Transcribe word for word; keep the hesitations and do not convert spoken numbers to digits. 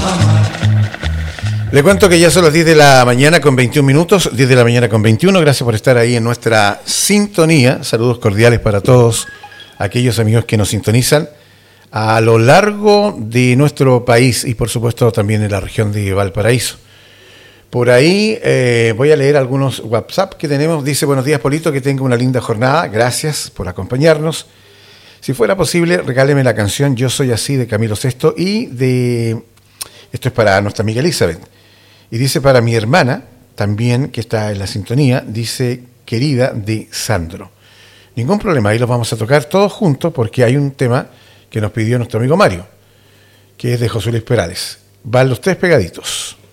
Le cuento que ya son las diez de la mañana con veintiún minutos, diez de la mañana con veintiuno. Gracias por estar ahí en nuestra sintonía. Saludos cordiales para todos aquellos amigos que nos sintonizan a lo largo de nuestro país y por supuesto también en la región de Valparaíso. Por ahí eh, voy a leer algunos WhatsApp que tenemos. Dice: buenos días, Polito, que tenga una linda jornada. Gracias por acompañarnos. Si fuera posible, regáleme la canción Yo Soy Así de Camilo Sesto y de... Esto es para nuestra amiga Elizabeth. Y dice para mi hermana, también, que está en la sintonía, dice querida de Sandro. Ningún problema, ahí los vamos a tocar todos juntos porque hay un tema que nos pidió nuestro amigo Mario, que es de José Luis Perales. Van los tres pegaditos.